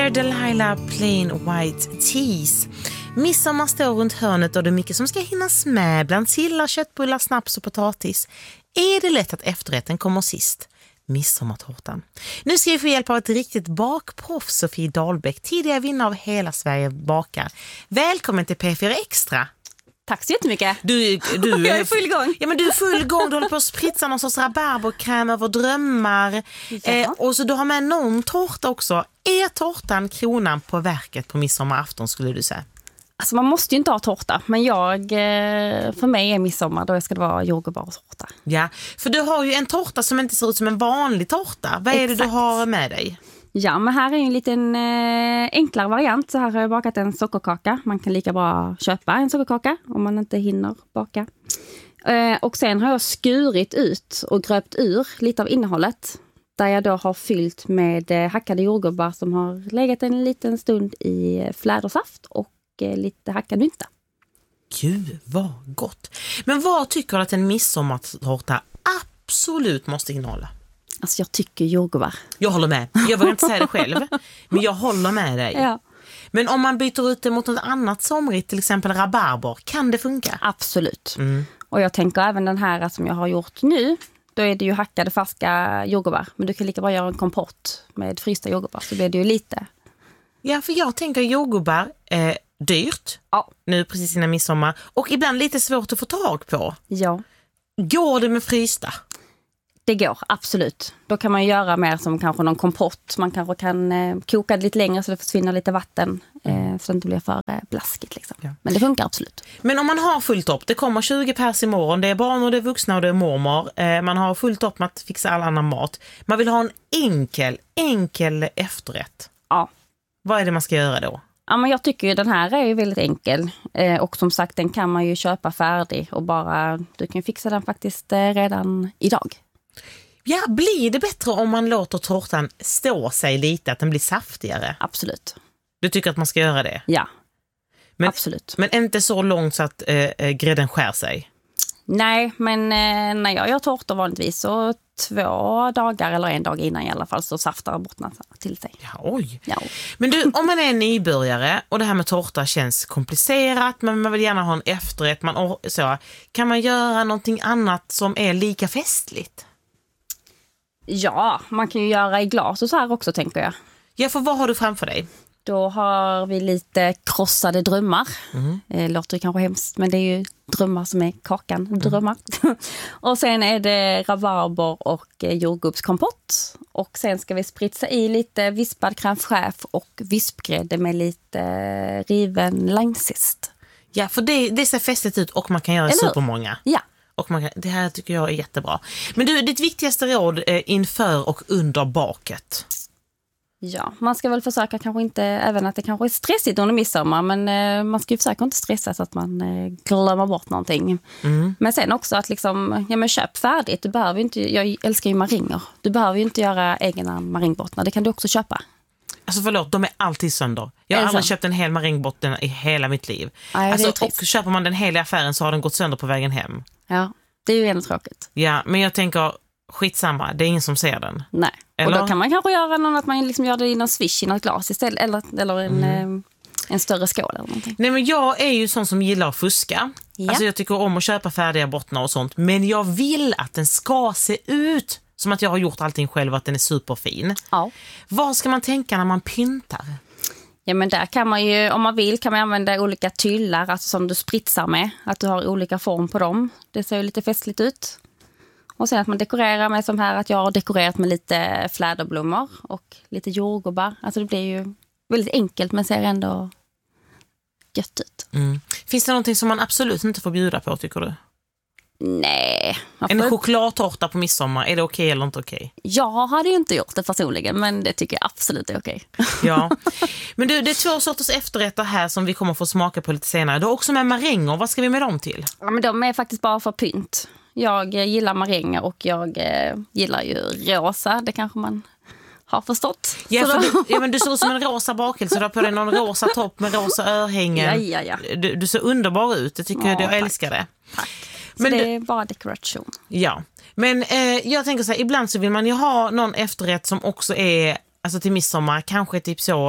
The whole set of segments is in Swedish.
Delilah Plain White Teas. Midsommar står runt hörnet och det är mycket som ska hinnas med bland sillar, köttbullar, snaps och potatis. Är det lätt att efterrätten kommer sist? Midsommartårtan. Nu ska vi få hjälp av ett riktigt bakproffs, Sofie Dahlbäck, tidigare vinnare av Hela Sverige bakar. Välkommen till P4 Extra. Tack så jättemycket. Du jag är full gång. Ja, men du är full gång. Du håller på att spritsa någon sorts rabarberkräm över drömmar. Ja. Och så du har med någon tårta också. Är tårtan kronan på verket på midsommarafton, skulle du säga? Alltså man måste ju inte ha tårta. Men för mig är midsommar, då ska det vara jordgubbar och tårta. Ja, för du har ju en tårta som inte ser ut som en vanlig tårta. Vad är det du har med dig? Ja, men här är en liten enklare variant. Så här har jag bakat en sockerkaka. Man kan lika bra köpa en sockerkaka om man inte hinner baka. Och sen har jag skurit ut och gröpt ur lite av innehållet. Där jag då har fyllt med hackade jordgubbar som har legat en liten stund i flädersaft och lite hackad mynta. Gud, vad gott. Men vad tycker du att en midsommartårta absolut måste innehålla? Alltså jag tycker jordgubbar. Jag håller med. Jag vågar inte säga det själv, men jag håller med dig. Ja. Men om man byter ut det mot något annat somrigt, till exempel rabarber, kan det funka? Absolut. Och jag tänker även den här som jag har gjort nu, då är det ju hackade färska jordgubbar. Men du kan lika bra göra en kompott med frysta jordgubbar, så blir det ju lite. Ja, för jag tänker jordgubbar dyrt, nu precis innan midsommar, och ibland lite svårt att få tag på. Ja. Går det med frysta? Det går, absolut. Då kan man göra mer som kanske någon kompott. Man kanske kan koka det lite längre så det försvinner lite vatten. Så att det inte blir för blaskigt. Liksom. Ja. Men det funkar absolut. Men om man har fullt upp, det kommer 20 pers imorgon. Det är barn och det är vuxna och det är mormor. Man har fullt upp med att fixa all annan mat. Man vill ha en enkel efterrätt. Ja. Vad är det man ska göra då? Ja, men jag tycker ju den här är ju väldigt enkel. Och som sagt, den kan man ju köpa färdig. Och du kan fixa den faktiskt redan idag. Ja, blir det bättre om man låter tårtan stå sig lite, att den blir saftigare? Absolut. Du tycker att man ska göra det? Ja, absolut. Men inte så långt så att grädden skär sig? Nej, men när jag gör tårtor vanligtvis så 2 dagar eller 1 dag innan i alla fall så saftar bottnarna till sig. Ja, oj. Ja. Men du, om man är nybörjare och det här med tårta känns komplicerat, men man vill gärna ha en efterrätt, kan man göra någonting annat som är lika festligt? Ja, man kan ju göra i glas och så här också, tänker jag. Ja, för vad har du framför dig? Då har vi lite krossade drömmar. Låter ju kanske hemskt, men det är ju drömmar som är kakan. Drömmar. Och sen är det rabarber och jordgubbskompott. Och sen ska vi spritsa i lite vispad crème fraîche och vispgrädde med lite riven linezest. Ja, för det ser festligt ut och man kan göra supermånga. Ja. Och det här tycker jag är jättebra. Men du, ditt viktigaste råd inför och under baket? Ja, man ska väl försöka kanske inte, även att det kanske är stressigt under midsommar, men man ska ju försöka inte stressa så att man glömmer bort någonting. Men sen också att köp färdigt. Du behöver ju inte, jag älskar ju maringer. Du behöver ju inte göra egna maringbottnar, det kan du också köpa. Alltså förlåt, de är alltid sönder. Jag har aldrig köpt en hel maringbotten i hela mitt liv. Nej, och köper man den hela i affären så har den gått sönder på vägen hem. Ja, det är ju ändå tråkigt. Ja, men jag tänker, skitsamma, det är ingen som ser den. Nej, eller? Och då kan man kanske göra någon att man gör det i någon swish i något glas istället, eller en större skål eller någonting. Nej, men jag är ju sån som gillar att fuska. Ja. Alltså jag tycker om att köpa färdiga bottnar och sånt, men jag vill att den ska se ut som att jag har gjort allting själv, att den är superfin. Ja. Vad ska man tänka när man pyntar? Ja, men där kan man ju, om man vill, kan man använda olika tyllar, alltså som du spritsar med, att du har olika form på dem. Det ser ju lite festligt ut. Och sen att man dekorerar med som här, att jag har dekorerat med lite fläderblommor och lite jordgubbar. Alltså det blir ju väldigt enkelt men ser ändå gött ut. Finns det någonting som man absolut inte får bjuda på, tycker du? Nej. En chokladtårta på midsommar, är det okej eller inte okej? Jag hade ju inte gjort det personligen, men det tycker jag absolut är okej. Ja. Men du, det är 2 sorters efterrätter här som vi kommer få smaka på lite senare. Du har också med maränger, vad ska vi med dem till? Ja, men de är faktiskt bara för pynt. Jag gillar maränger och jag gillar ju rosa, det kanske man har förstått. Ja, men du ser ut som en rosa bakelse, du har på dig någon rosa topp med rosa örhängen. Ja. Du ser underbar ut, jag tycker jag älskar det. Tack. Men det är bara dekoration. Ja, men jag tänker så här, ibland så vill man ju ha någon efterrätt som också är, alltså till midsommar, kanske typ så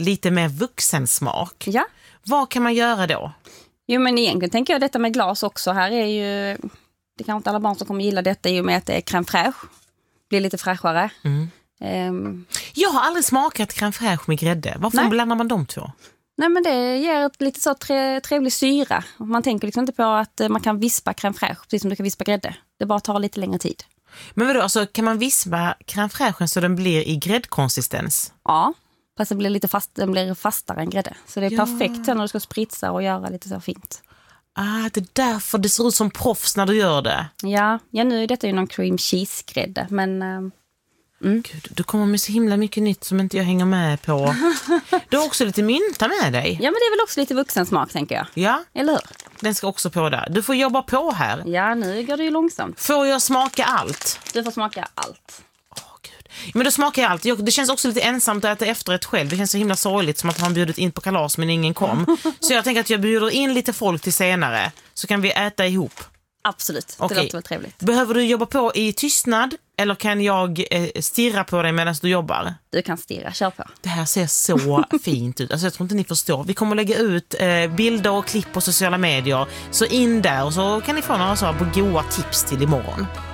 lite mer vuxensmak. Ja. Vad kan man göra då? Jo, men egentligen tänker jag detta med glas också. Här är ju, det kan inte alla barn som kommer gilla detta i och med att det är crème fraîche. Blir lite fräschare. Jag har aldrig smakat crème fraîche med grädde. Varför blandar man de två? Nej, men det ger ett lite så trevlig syra. Man tänker liksom inte på att man kan vispa crème fraîche precis som du kan vispa grädde. Det bara tar lite längre tid. Men vadå, alltså, kan man vispa crème fraîchen så den blir i gräddkonsistens? Ja, fast det blir lite den blir fastare än grädde. Så det är perfekt när du ska spritsa och göra lite så fint. Det är därför det ser ut som proffs när du gör det. Ja, nu är detta ju någon cream cheese-grädde, men... Gud, du kommer med så himla mycket nytt som inte jag hänger med på. Du har också lite mynta med dig. Ja, men det är väl också lite vuxensmak, tänker jag. Ja, eller hur? Den ska också på där. Du får jobba på här. Ja, nu går det ju långsamt. Får jag smaka allt? Du får smaka allt. Gud. Men då smakar jag allt. Det känns också lite ensamt att äta efterrätt själv. Det känns så himla sorgligt som att han bjudit in på kalas men ingen kom. Så jag tänker att jag bjuder in lite folk till senare. Så kan vi äta ihop. Absolut, det låter väl trevligt. Behöver du jobba på i tystnad eller kan jag stirra på dig medan du jobbar? Du kan stirra, kör på. Det här ser så fint ut. Alltså jag tror inte ni förstår. Vi kommer lägga ut bilder och klipp på sociala medier. Så in där och så kan ni få några så på goda tips till imorgon.